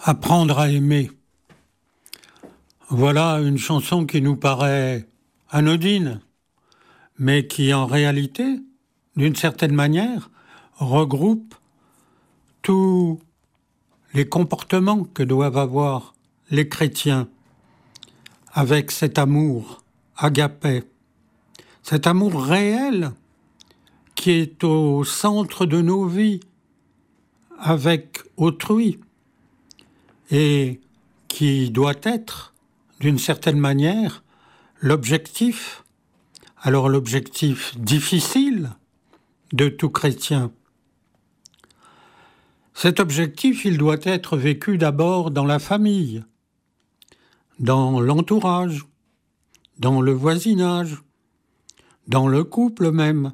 Apprendre à aimer. Voilà une chanson qui nous paraît anodine, mais qui en réalité, d'une certaine manière, regroupe tous les comportements que doivent avoir les chrétiens avec cet amour agapé, cet amour réel qui est au centre de nos vies avec autrui et qui doit être, d'une certaine manière, l'objectif, alors l'objectif difficile de tout chrétien. Cet objectif, il doit être vécu d'abord dans la famille, dans l'entourage, dans le voisinage, dans le couple même.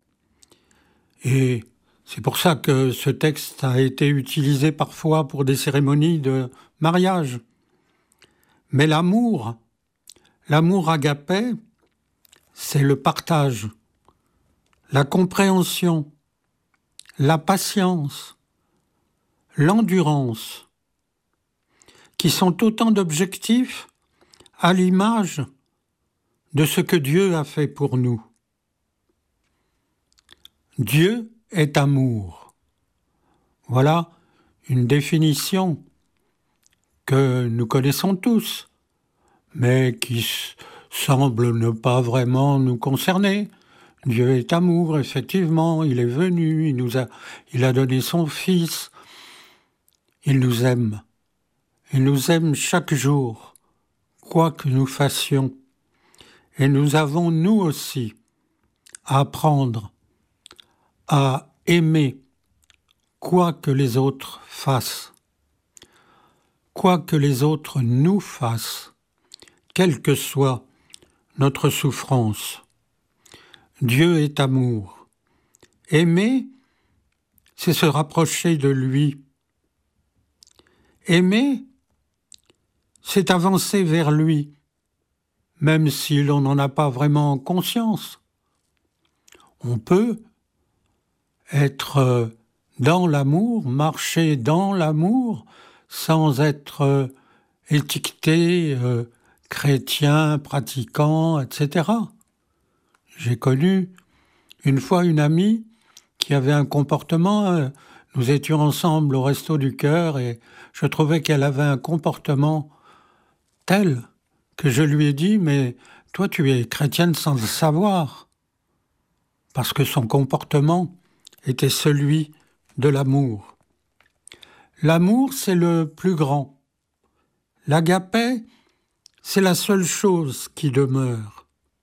Et c'est pour ça que ce texte a été utilisé parfois pour des cérémonies de mariage. Mais l'amour agapé, c'est le partage, la compréhension, la patience, l'endurance, qui sont autant d'objectifs à l'image de ce que Dieu a fait pour nous. Dieu est amour. Voilà une définition que nous connaissons tous, mais qui semble ne pas vraiment nous concerner. Dieu est amour, effectivement, il est venu, il a donné son Fils. Il nous aime chaque jour, quoi que nous fassions. Et nous avons, nous aussi, à apprendre à aimer quoi que les autres fassent, quoi que les autres nous fassent, quelle que soit notre souffrance. Dieu est amour. Aimer, c'est se rapprocher de lui. Aimer, c'est avancer vers lui, même si l'on n'en a pas vraiment conscience. On peut être dans l'amour, marcher dans l'amour, sans être étiqueté chrétien, pratiquant, etc. J'ai connu une fois une amie qui avait un comportement, nous étions ensemble au Resto du Cœur et je trouvais qu'elle avait un comportement tel que je lui ai dit « mais toi tu es chrétienne sans le savoir » parce que son comportement était celui de l'amour. L'amour, c'est le plus grand. L'agapé, c'est la seule chose qui demeure.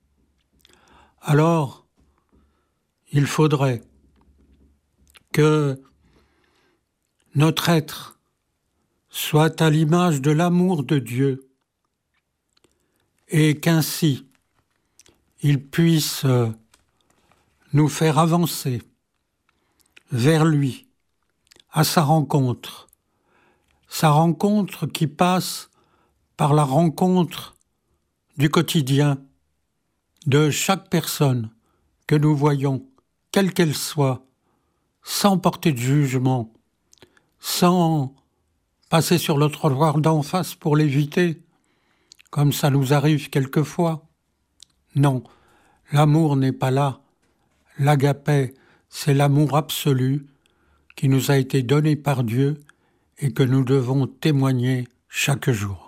Alors, il faudrait que notre être soit à l'image de l'amour de Dieu et qu'ainsi il puisse nous faire avancer vers lui, à sa rencontre qui passe par la rencontre du quotidien de chaque personne que nous voyons, quelle qu'elle soit, sans porter de jugement, sans passer sur le trottoir d'en face pour l'éviter, comme ça nous arrive quelquefois. Non, l'amour n'est pas là. L'agapé, c'est l'amour absolu qui nous a été donné par Dieu et que nous devons témoigner chaque jour.